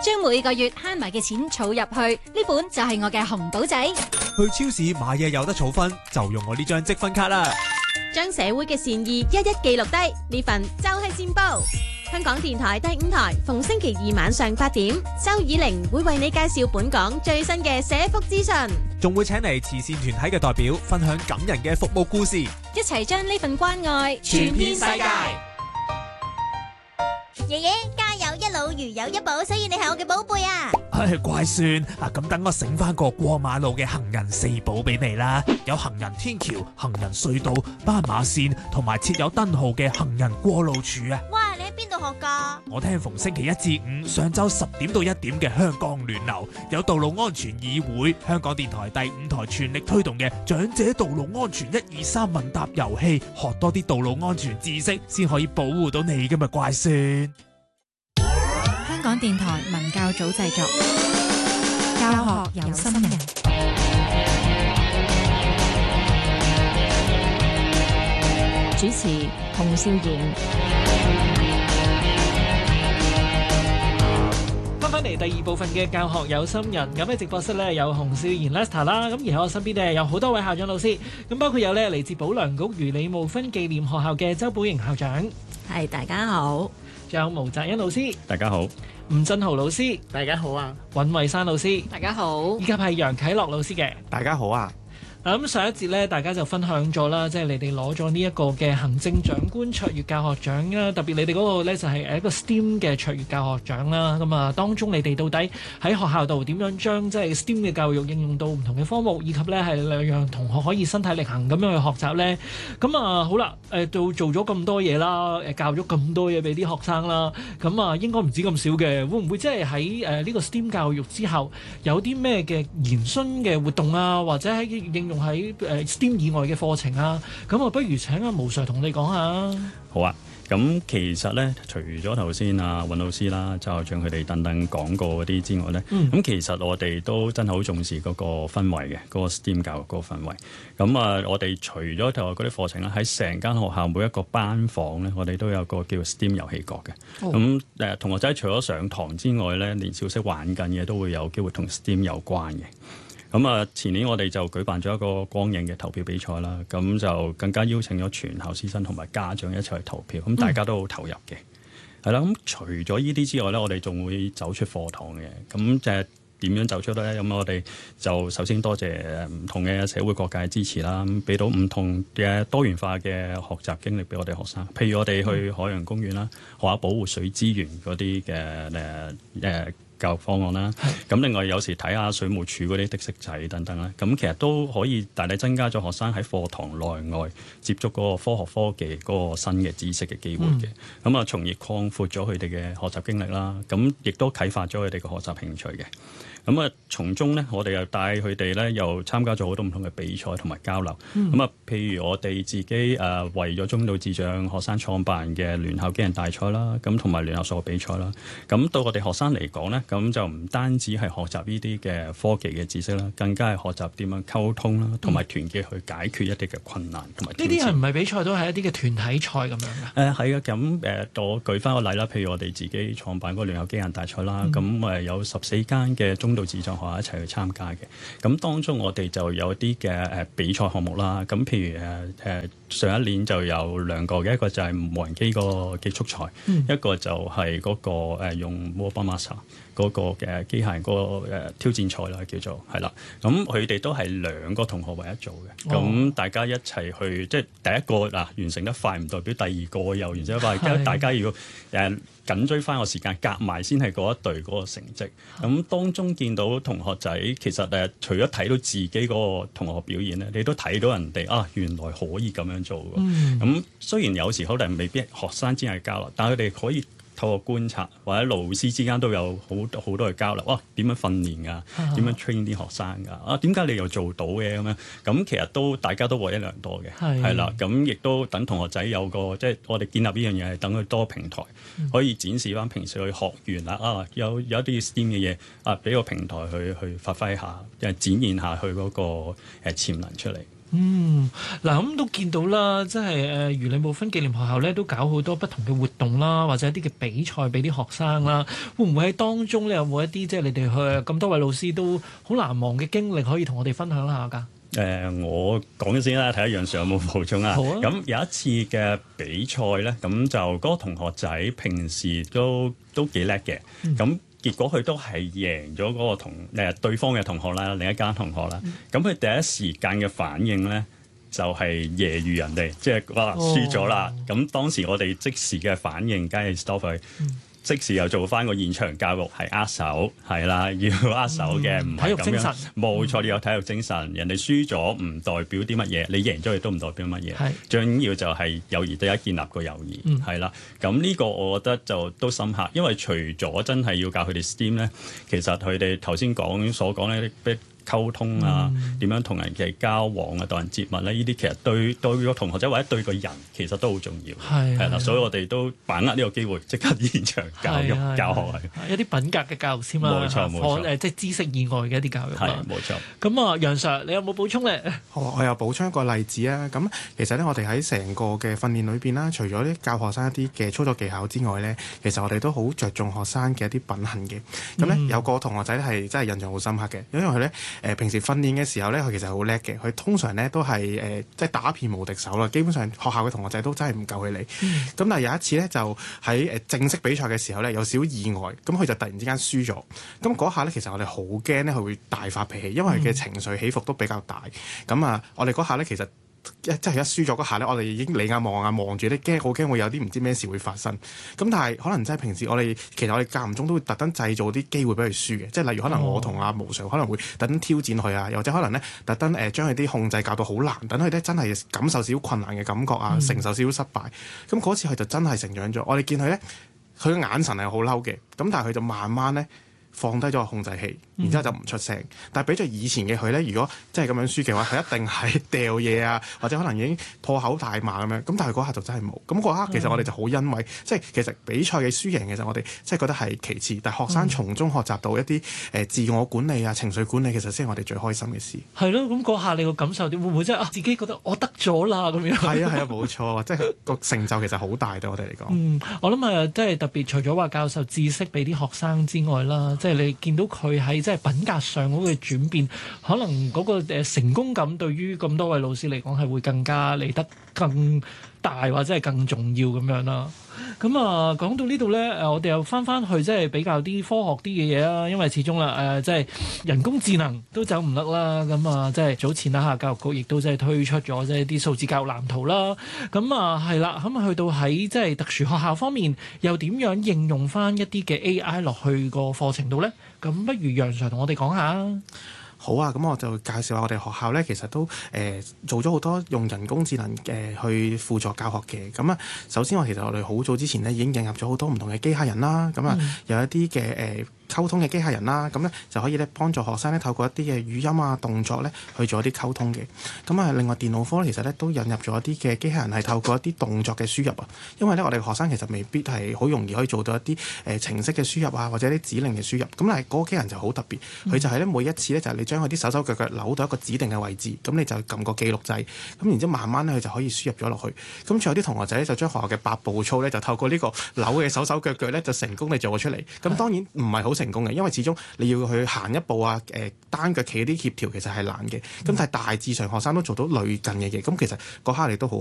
將每個月慳埋嘅錢儲入去，呢本就係我嘅紅簿仔。 去超市買嘢有得儲分，就用我呢張積分卡啦。 將社會嘅善意一一記錄低，呢份就係善報。香港電台第5台，逢星期2晚上8點，周以玲會為你介紹本港最新嘅社福資訊， 仲會請嚟慈善團體嘅代表分享感人嘅服務故事， 一齊將呢份關愛傳遍世界。 爺爺家有一老如有一寶，所以你係我嘅寶貝啊！ 乖孫啊，咁等我醒翻個過馬路嘅行人四寶俾你啦，有行人天橋、行人隧道、斑馬線同埋設有燈號嘅行人過路處啊！ 哇，你喺邊度學噶？ 我聽逢星期1至5上晝10點到1點嘅香港暖流，有道路安全議會，香港電台第5台全力推動嘅長者道路安全123問答遊戲，學多啲道路安全知識，先可以保護到你㗎嘛，乖孫。 香港電台文教組製作，教學有心人。 主持洪少賢。 翻嚟第2部分嘅教學有心人，咁喺直播室咧有洪少賢 Lester 啦，咁而喺我身邊咧有好多位校長老師，咁包括有咧嚟自保良局余李慕芬紀念學校嘅周寶瑩校長， 係，大家好。 仲有毛澤恩老師， 大家好。 吳振豪老師， 大家好啊。 尹慧珊老師， 大家好。 以及係楊啟樂老師嘅， 大家好啊。 咁上一節咧，大家就分享咗啦，即係你哋攞咗呢一個嘅行政長官卓越教學獎啦，特別你哋嗰個咧就係一個 STEAM 嘅卓越教學獎啦。咁啊，當中你哋到底喺學校度點樣將即係 STEAM 嘅教育應用到唔同嘅科目，以及咧係讓同學可以身體力行咁樣去學習咧？咁啊，好啦，做咗咁多嘢啦，教咗咁多嘢俾啲學生啦，咁啊應該唔止咁少嘅，會唔會即係喺呢個 STEAM 教育之後有啲咩嘅延伸嘅活動啊，或者喺應用喺STEAM 以外嘅課程啊？咁啊，不如請阿毛 Sir 同你講下。 好啊，咁其實咧，除咗頭先啊尹老師啦、周校長佢哋等等講過嗰啲之外咧，咁其實我哋都真係好重視嗰個氛圍嘅，嗰個 STEAM 教育嗰個氛圍。咁啊，我哋除咗就係嗰啲課程啦，喺成間學校每一個班房咧，我哋都有個叫 STEAM 遊戲角嘅。咁同學仔除咗上堂之外咧，連小息玩緊嘅都會有機會同 STEAM 有關嘅。咁啊，前年我哋就舉辦咗一個光影嘅投票比賽啦，咁就更加邀請咗全校師生同埋家長一齊去投票，咁大家都好投入嘅，係啦。咁除咗呢啲之外咧，我哋仲會走出課堂嘅，咁就係點樣走出咧？咁我哋就首先多謝唔同嘅社會各界支持啦，俾到唔同嘅多元化嘅學習經歷俾我哋學生，譬如我哋去海洋公園啦，學下保護水資源嗰啲嘅教育方案啦，咁另外有時睇下水務署嗰啲的士仔等等啦，咁其實都可以大力增加咗學生喺課堂內外接觸嗰個科學科技嗰個新嘅知識嘅機會嘅，咁啊從而擴闊咗佢哋嘅學習經歷啦，咁亦都啟發咗佢哋嘅學習興趣嘅。咁啊，從中咧，我哋又帶佢哋咧，又參加咗好多唔同嘅比賽同埋交流。咁啊，譬如我哋自己為咗中度智障學生創辦嘅聯校機人大賽啦，咁同埋聯校數學比賽啦。咁對我哋學生嚟講咧，咁就唔單止係學習呢啲嘅科技嘅知識啦，更加係學習點樣溝通啦，同埋團結去解決一啲嘅困難同埋。呢啲係唔係比賽都係一啲嘅團體賽咁樣㗎？ 係啊，咁我舉翻個例啦，譬如我哋自己創辦嗰個聯校機人大賽啦，咁有14間嘅中度智障學校一齊去參加嘅，咁當中我哋就有啲嘅比賽項目啦，咁譬如上一年就有2個嘅，一個就係無人機個極速賽，一個就係嗰個用 Robot Master 嗰個嘅機械人嗰個挑戰賽啦，叫做係啦。咁佢哋都係2個同學為一組嘅，咁大家一齊去，即係第一個完成得快，唔代表第二個又完成得快，大家要緊追翻個時間，夾埋先係嗰一隊嗰個成績。咁當中見到同學仔其實除咗睇到自己嗰個同學表現咧，你都睇到人哋原來可以咁樣做㗎。咁雖然有時可能未必學生之間係交流，但係佢哋可以透過觀察或者老師之間都有好多嘅交流。點樣訓練㗎？點樣 train 啲學生㗎？點解你又做到嘅咁樣？咁其實大家都獲益良多嘅，係啦。咁亦都等同學仔有個即係我哋建立呢樣嘢係等佢多平台，可以展示翻平時去學完啦。有一啲 STEAM 嘅嘢俾個平台去發揮下，展現下佢嗰個潛能出嚟。 嗱咁都見到啦，即係余李武芬紀念學校咧都搞好多不同嘅活動啦，或者一啲嘅比賽俾啲學生啦。會唔會喺當中咧有冇一啲即係你哋去咁多位老師都好難忘嘅經歷可以同我哋分享下㗎？ 我講先啦，睇下楊 Sir 有冇補充啊？好啊。咁有一次嘅比賽咧，咁就嗰個同學仔平時都幾叻嘅，咁結果佢都係贏咗嗰個對方嘅同學啦，另一間同學啦。咁佢第一時間嘅反應咧，就係揶揄人哋，即係輸咗啦。咁當時我哋即時嘅反應，梗係 stop 佢。即時又做翻個現場教育，係握手，係啦，要握手嘅，唔係咁樣。冇錯，你有體育精神。人哋輸咗唔代表啲乜嘢，你贏咗亦都唔代表乜嘢。最緊要就係友誼第一，建立個友誼，係啦。咁呢個我覺得就都深刻，因為除咗真係要教佢哋 STEAM 咧，其實佢哋頭先所講咧，溝通啊，點樣同人嘅交往啊，待人接物咧，呢啲其實對個同學仔或者對個人其實都好重要，係啦，所以我哋都把握呢個機會，即刻現場教學係一啲品格嘅教育先啦， 冇錯， 即係知識以外嘅一啲教育係冇錯。 咁啊，楊 Sir，你有冇補充咧？ 好，我又補充一個例子啊。咁其實咧，我哋喺成個嘅訓練裏邊啦，除咗啲教學生一啲嘅操作技巧之外咧，其實我哋都好着重學生嘅一啲品行嘅。咁咧有個同學仔係真係印象好深刻嘅，因為佢咧平時訓練嘅時候咧，佢其實好叻嘅。佢通常咧都係即係打遍無敵手啦。基本上學校嘅同學仔都真係唔夠佢嚟。咁但係有一次咧，就喺正式比賽嘅時候咧，有少意外，咁佢就突然之間輸咗。咁嗰下咧，其實我哋好驚咧，佢會大發脾氣，因為佢嘅情緒起伏都比較大。咁啊，我哋嗰下咧其實即係一輸咗嗰下咧，我哋已經你眼望眼望住咧，好驚會有啲唔知咩事會發生。咁但係可能真係平時其實我哋間唔中都會特登製造啲機會俾佢輸嘅，即係例如可能我同阿毛 Sir 可能會特登挑戰佢啊，又或者可能咧特登將佢啲控制教到好難，等佢咧真係感受少少困難嘅感覺啊，承受少少失敗。咁嗰次佢就真係成長咗。我哋見佢咧，佢嘅眼神係好嬲嘅，咁但係佢就慢慢咧放低咗個控制器，然之後就唔出聲。但係比著以前嘅佢咧，如果真係咁樣輸嘅話，佢一定係掉嘢啊，或者可能已經破口大罵咁樣。咁但係嗰刻就真係冇。咁嗰刻其實我哋就好欣慰，即係其實比賽嘅輸贏其實我哋即係覺得係其次，但係學生從中學習到一啲自我管理啊、情緒管理，其實先係我哋最開心嘅事。 係咯，咁嗰下你個感受點？會唔會即係自己覺得我得咗啦咁樣？ 係啊，冇錯，即係個成就其實好大對我哋嚟講。 我諗即係特別除咗話教授知識俾啲學生之外啦，即係你見到佢喺即係品格上嗰個轉變，可能嗰個成功感對於咁多位老師嚟講係會更加嚟得更大或者係更重要咁樣啦。咁啊，講到呢度咧，我哋又翻去即係比較啲科學啲嘅嘢啦，因為始終啦即係人工智能都走唔甩啦。咁啊，即係早前啦教育局亦都即係推出咗即係啲數字教育藍圖啦。咁啊係啦，咁去到喺即係特殊學校方面，又點樣應用翻一啲嘅 AI 落去個課程度咧？咁不如楊 Sir 同我哋講下。 好啊，咁我就介紹下我哋學校咧，其實都做咗好多用人工智能去輔助教學嘅。咁啊，首先其實我哋好早之前咧已經引入咗好多唔同嘅機械人啦。咁啊，有一啲嘅溝通嘅機械人啦，咁咧就可以咧幫助學生咧透過一啲嘅語音啊動作咧去做一啲溝通嘅。咁啊，另外電腦科其實咧都引入咗一啲嘅機械人係透過一啲動作嘅輸入啊。因為咧我哋學生其實未必係好容易可以做到一啲程式嘅輸入啊，或者啲指令嘅輸入。咁但係嗰個機械人就好特別，佢就係咧每一次咧就係你將佢啲手手腳腳扭到一個指定嘅位置，咁你就撳個記錄掣，咁然之後慢慢咧佢就可以輸入咗落去。咁仲有啲同學仔咧就將學校嘅8步操咧就透過呢個扭嘅手手腳腳咧就成功地做咗出嚟。咁當然唔係好成功嘅，因為始終你要去行一步啊，單腳企啲協調其實係難嘅。咁但係大致上學生都做到類近嘅嘢，咁其實嗰刻你都好